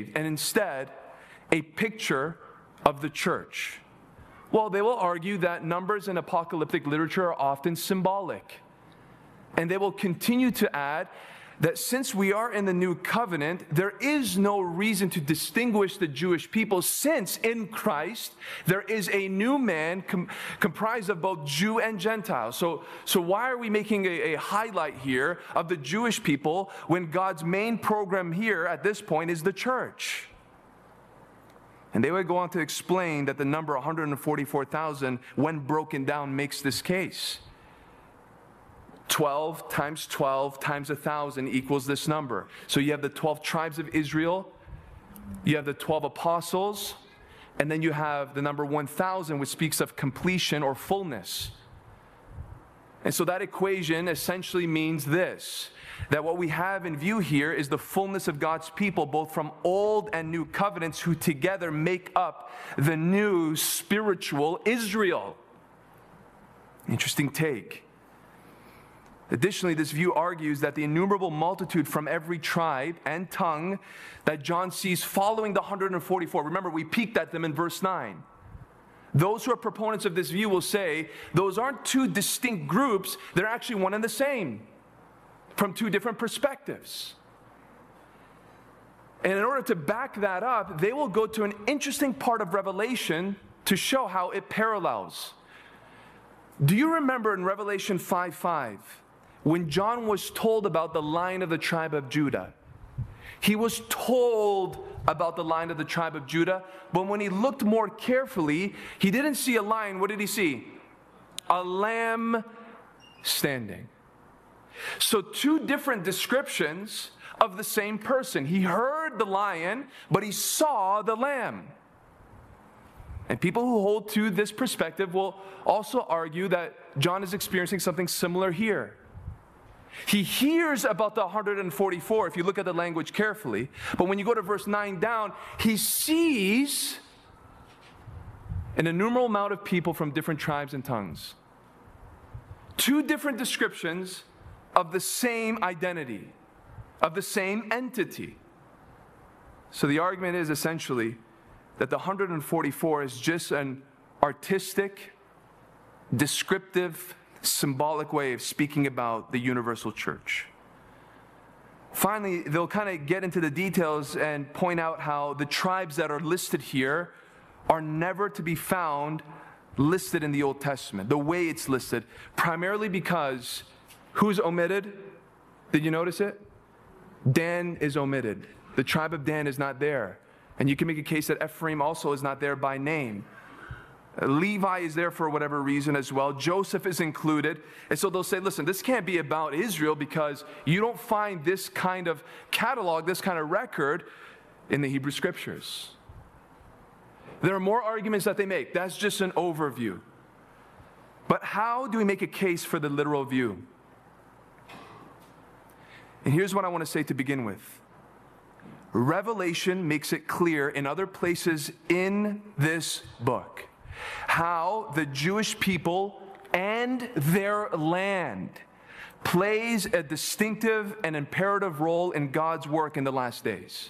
saved, and instead a picture of the church? Well, they will argue that numbers in apocalyptic literature are often symbolic. And they will continue to add that since we are in the new covenant, there is no reason to distinguish the Jewish people, since in Christ there is a new man comprised of both Jew and Gentile. So why are we making a highlight here of the Jewish people when God's main program here at this point is the church? And they would go on to explain that the number 144,000, when broken down, makes this case. 12 times 12 times 1,000 equals this number. So you have the 12 tribes of Israel, you have the 12 apostles, and then you have the number 1,000, which speaks of completion or fullness. And so that equation essentially means this, that what we have in view here is the fullness of God's people, both from old and new covenants, who together make up the new spiritual Israel. Interesting take. Additionally, this view argues that the innumerable multitude from every tribe and tongue that John sees following the 144, remember, we peeked at them in verse 9. Those who are proponents of this view will say those aren't two distinct groups, they're actually one and the same, from two different perspectives. And in order to back that up, they will go to an interesting part of Revelation to show how it parallels. Do you remember in Revelation 5:5, when John was told about the Lion of the tribe of Judah? He was told about the Lion of the tribe of Judah, but when he looked more carefully, he didn't see a lion. What did he see? A lamb standing. So two different descriptions of the same person. He heard the lion, but he saw the lamb. And people who hold to this perspective will also argue that John is experiencing something similar here. He hears about the 144, if you look at the language carefully, but when you go to verse 9 down, he sees an innumerable amount of people from different tribes and tongues. Two different descriptions of the same identity, of the same entity. So the argument is essentially that the 144 is just an artistic, descriptive, symbolic way of speaking about the universal church. Finally, they'll kind of get into the details and point out how the tribes that are listed here are never to be found listed in the Old Testament, the way it's listed, primarily because who's omitted? Did you notice it? Dan is omitted. The tribe of Dan is not there. And you can make a case that Ephraim also is not there by name. Levi is there for whatever reason as well. Joseph is included. And so they'll say, listen, this can't be about Israel because you don't find this kind of catalog, this kind of record in the Hebrew Scriptures. There are more arguments that they make. That's just an overview. But how do we make a case for the literal view? And here's what I want to say to begin with. Revelation makes it clear in other places in this book how the Jewish people and their land plays a distinctive and imperative role in God's work in the last days.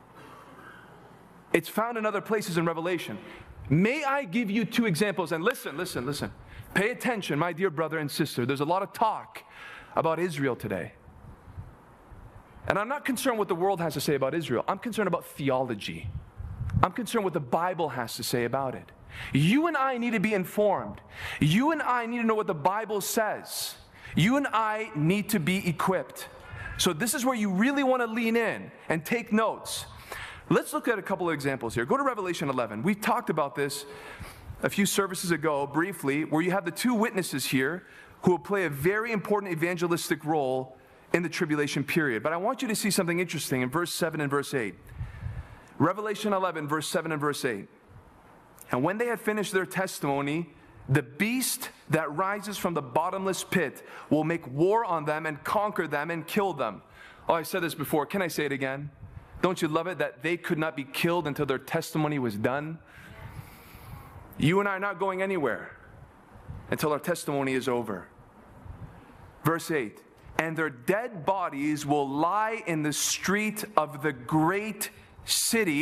It's found in other places in Revelation. May I give you two examples? And listen. Pay attention, my dear brother and sister. There's a lot of talk about Israel today. And I'm not concerned what the world has to say about Israel. I'm concerned about theology. I'm concerned what the Bible has to say about it. You and I need to be informed. You and I need to know what the Bible says. You and I need to be equipped. So this is where you really want to lean in and take notes. Let's look at a couple of examples here. Go to Revelation 11. We talked about this a few services ago briefly, where you have the two witnesses here who will play a very important evangelistic role in the tribulation period. But I want you to see something interesting in verse 7 and verse 8. Revelation 11, verse 7 and verse 8. And when they had finished their testimony, the beast that rises from the bottomless pit will make war on them and conquer them and kill them. Oh, I said this before. Can I say it again? Don't you love it that they could not be killed until their testimony was done? You and I are not going anywhere until our testimony is over. Verse 8. And their dead bodies will lie in the street of the great city